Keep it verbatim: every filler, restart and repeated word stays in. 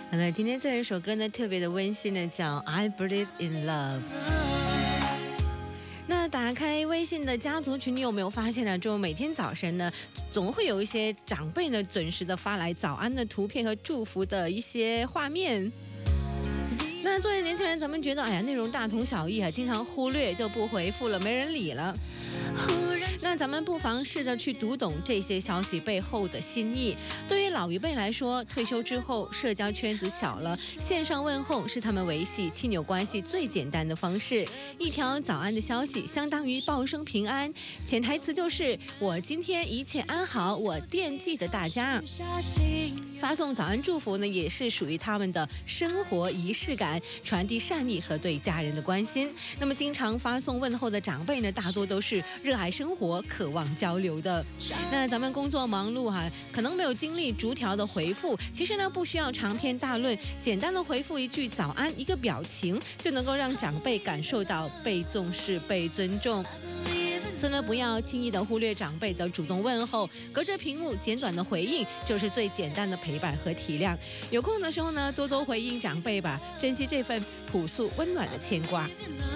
好的，今天这一首歌呢特别的温馨呢，叫 I Believe in Love。那打开微信的家族群，你有没有发现呢？就每天早晨呢，总会有一些长辈呢准时的发来早安的图片和祝福的一些画面。那作为年轻人，咱们觉得哎呀，内容大同小异啊，经常忽略就不回复了，没人理了。那咱们不妨试着去读懂这些消息背后的心意。对于老一辈来说，退休之后社交圈子小了，线上问候是他们维系亲友关系最简单的方式。一条早安的消息相当于报声平安，潜台词就是我今天一切安好，我惦记着大家。发送早安祝福呢，也是属于他们的生活仪式感，传递善意和对家人的关心。那么经常发送问候的长辈呢，大多都是热爱生活、渴望交流的。那咱们工作忙碌哈、啊，可能没有精力逐条的回复，其实呢不需要长篇大论，简单的回复一句早安，一个表情，就能够让长辈感受到被重视、被尊重。所以呢，不要轻易的忽略长辈的主动问候，隔着屏幕简短的回应就是最简单的陪伴和体谅。有空的时候呢，多多回应长辈吧，珍惜这份朴素温暖的牵挂。